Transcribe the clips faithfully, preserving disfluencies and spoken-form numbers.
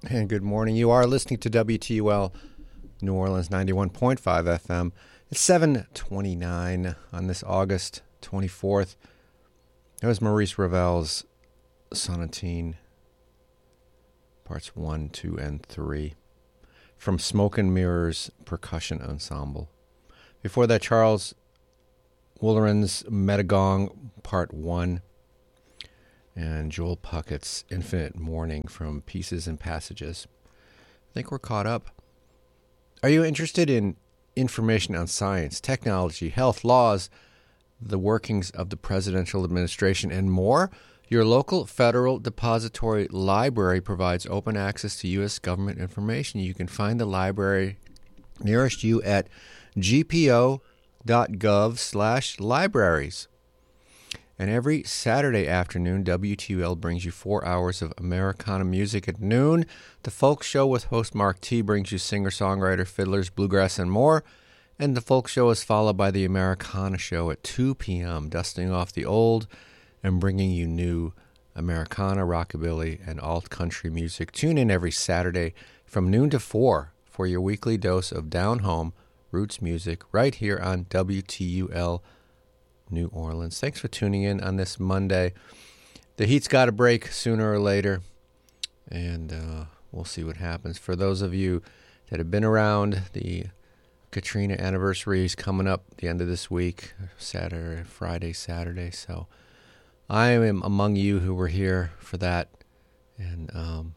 And good morning. You are listening to W T U L New Orleans ninety-one point five F M. It's seven twenty-nine on this August twenty-fourth. That was Maurice Ravel's Sonatine, parts one, two, and three, from Smoke and Mirrors Percussion Ensemble. Before that, Charles Wooleren's Metagong, part one, and Joel Puckett's Infinite Mourning from Pieces and Passages. I think we're caught up. Are you interested in information on science, technology, health, laws, the workings of the presidential administration, and more? Your local Federal Depository Library provides open access to U S government information. You can find the library nearest you at gpo.gov slash libraries. And every Saturday afternoon, W T U L brings you four hours of Americana music at noon. The Folk Show with host Mark T. brings you singer-songwriter, fiddlers, bluegrass, and more. And the Folk Show is followed by the Americana Show at two p.m., dusting off the old and bringing you new Americana, rockabilly, and alt-country music. Tune in every Saturday from noon to four for your weekly dose of down-home roots music right here on W T U L New Orleans. Thanks for tuning in on this Monday. The heat's got to break sooner or later, and uh, we'll see what happens. For those of you that have been around, the Katrina anniversary is coming up at the end of this week, Saturday, Friday, Saturday. So I am among you who were here for that, and um,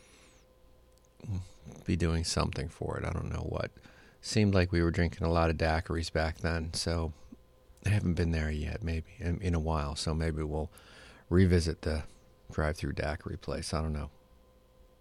be doing something for it. I don't know what. Seemed like we were drinking a lot of daiquiris back then, so I haven't been there yet, maybe, in, in a while, so maybe we'll revisit the drive-through daiquiri place. I don't know.